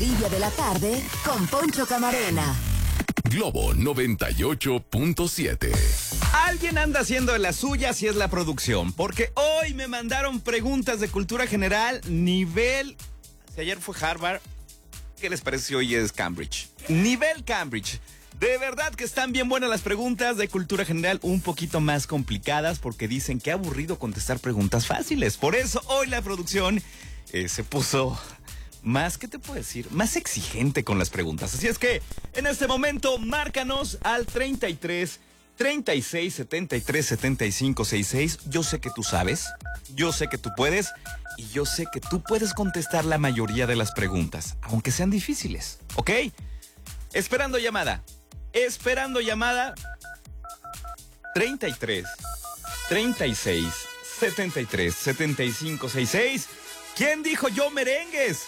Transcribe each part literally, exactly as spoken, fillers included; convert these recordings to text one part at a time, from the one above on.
Trivia de la tarde con Poncho Camarena. Globo noventa y ocho punto siete. Alguien anda haciendo de las suyas y es la producción, porque hoy me mandaron preguntas de cultura general nivel... Si ayer fue Harvard, ¿qué les parece si hoy es Cambridge? Nivel Cambridge. De verdad que están bien buenas las preguntas de cultura general, un poquito más complicadas porque dicen que aburrido contestar preguntas fáciles. Por eso hoy la producción eh, se puso... más, ¿qué te puedo decir? Más exigente con las preguntas. Así es que, en este momento, márcanos al treinta y tres, treinta y seis, setenta y tres, setenta y cinco, sesenta y seis. Yo sé que tú sabes, yo sé que tú puedes, y yo sé que tú puedes contestar la mayoría de las preguntas, aunque sean difíciles, ¿ok? Esperando llamada, esperando llamada, treinta y tres, treinta y seis, setenta y tres, setenta y cinco, sesenta y seis. ¿Quién dijo yo merengues?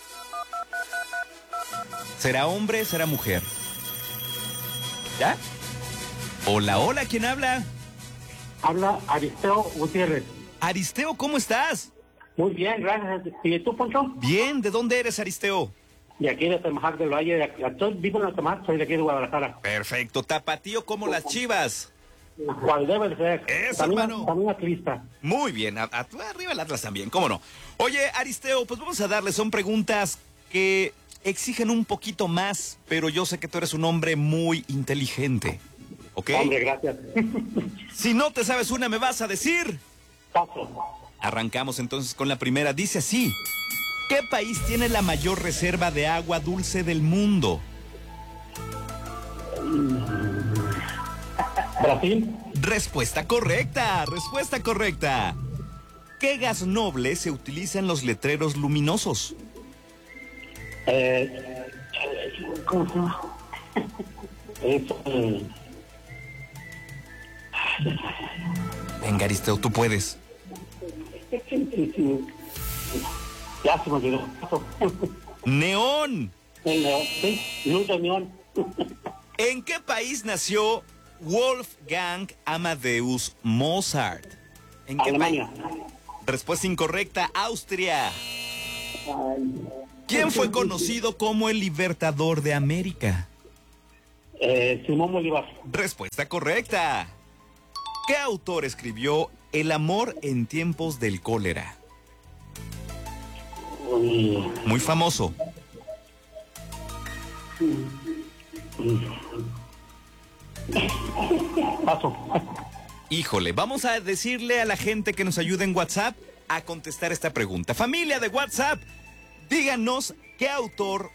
¿Será hombre? ¿Será mujer? ¿Ya? Hola, hola, ¿quién habla? Habla Aristeo Gutiérrez. Aristeo, ¿cómo estás? Muy bien, gracias. ¿Y tú, Poncho? Bien, ¿de dónde eres, Aristeo? De aquí de Atemajac del Valle. De aquí, yo vivo en Atemajac, soy de aquí de Guadalajara. Perfecto, tapatío como las Chivas. ¿Cuál debe de ser? Eso, también, hermano. También atlista. Muy bien, a, a, arriba el Atlas también, ¿cómo no? Oye, Aristeo, pues vamos a darle, son preguntas que exigen un poquito más, pero yo sé que tú eres un hombre muy inteligente, ¿ok? Hombre, gracias. Si no te sabes una, me vas a decir. Paso. Arrancamos entonces con la primera, dice así. ¿Qué país tiene la mayor reserva de agua dulce del mundo? Brasil. Respuesta correcta, respuesta correcta. ¿Qué gas noble se utiliza en los letreros luminosos? Eh, ¿Cómo se llama? Es, eh, Venga, Aristeo, tú puedes. sí, sí, sí. Ya se me olvidó. Paso. ¡Neón! El neón, sí, luz de neón. ¿En qué país nació Wolfgang Amadeus Mozart? ¿En qué Alemania. país? Respuesta incorrecta, Austria. ¿Quién fue conocido como el Libertador de América? Eh, Simón Bolívar. Respuesta correcta. ¿Qué autor escribió El amor en tiempos del cólera? Uy. Muy famoso. Paso. Híjole, vamos a decirle a la gente que nos ayude en WhatsApp a contestar esta pregunta. Familia de WhatsApp, díganos qué autor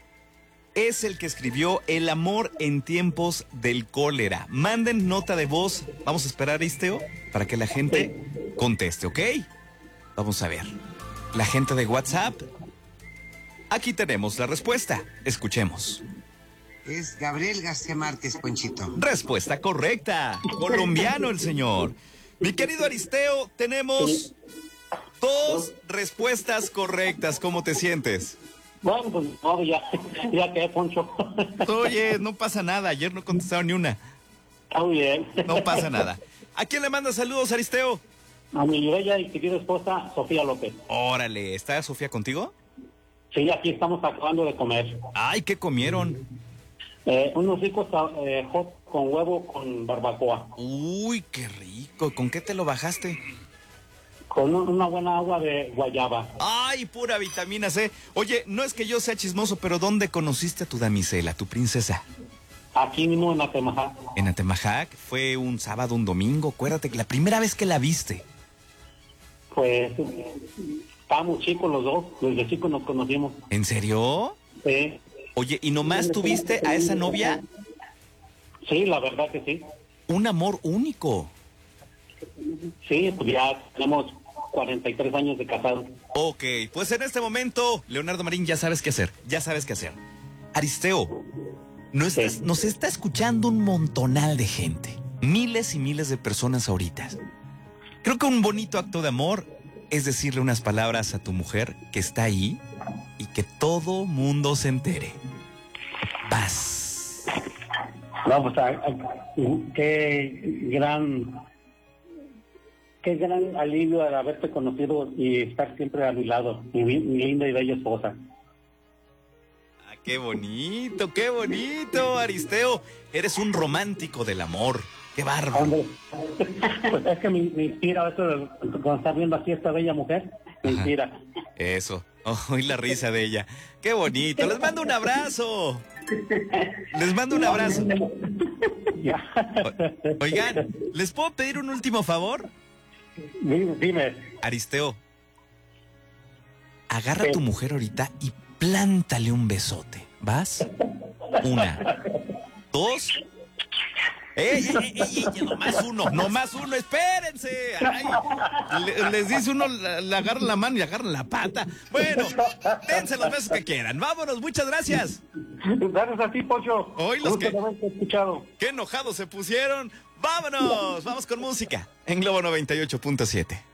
es el que escribió El amor en tiempos del cólera. Manden nota de voz. Vamos a esperar, Aristeo, para que la gente conteste, ¿ok? Vamos a ver. La gente de WhatsApp. Aquí tenemos la respuesta. Escuchemos. Es Gabriel García Márquez, Ponchito. Respuesta correcta. Colombiano el señor. Mi querido Aristeo, tenemos dos respuestas correctas. ¿Cómo te sientes? Bueno, pues no, ya, ya quedé, Poncho. Oye, no pasa nada. Ayer no contestaron ni una. Está muy bien. No pasa nada. ¿A quién le manda saludos, Aristeo? A mi bella y querida esposa, Sofía López. Órale, ¿está Sofía contigo? Sí, aquí estamos acabando de comer. Ay, ¿qué comieron? Eh, unos ricos eh, hot con huevo con barbacoa. Uy, qué rico. ¿Con qué te lo bajaste? Con un, una buena agua de guayaba. Ay, pura vitamina C. Oye, no es que yo sea chismoso, pero ¿dónde conociste a tu damisela, tu princesa? Aquí mismo en Atemajac. En Atemajac. Fue un sábado, un domingo. Acuérdate que la primera vez que la viste. Pues estábamos chicos los dos, desde chicos nos conocimos. ¿En serio? Sí. Oye, ¿y nomás tuviste a esa novia? Sí, la verdad que sí. Un amor único. Sí, pues ya tenemos cuarenta y tres años de casados. Ok, pues en este momento, Leonardo Marín, ya sabes qué hacer. Ya sabes qué hacer. Aristeo, nos, Sí. está, nos está escuchando un montonal de gente. Miles y miles de personas ahorita. Creo que un bonito acto de amor es decirle unas palabras a tu mujer que está ahí y que todo mundo se entere. Vas. No, pues a, a, qué gran, qué gran alivio de haberte conocido y estar siempre a mi lado, mi, mi linda y bella esposa. qué bonito, qué bonito, Aristeo. Eres un romántico del amor. Qué bárbaro. Hombre, pues es que me, me inspira esto de cuando estás viendo aquí esta bella mujer, me Ajá. inspira. Eso. Oh, y la risa de ella. Qué bonito. Les mando un abrazo. Les mando un abrazo. Ya. O- Oigan, ¿les puedo pedir un último favor? Dime, dime. Aristeo, agarra a Sí. tu mujer ahorita y plántale un besote. ¿Vas? Una, dos. ¡Ey, ey, ey, ey, ey! Nomás uno, nomás uno, espérense. Ay, le- les dice uno, le le agarran la mano y agarran la pata. Bueno, dense los besos que quieran. Vámonos, muchas gracias. Gracias a ti, Poncho. Hoy los Gusto que- de haberte escuchado. Qué enojados se pusieron. Vámonos, vamos con música en Globo noventa y ocho punto siete.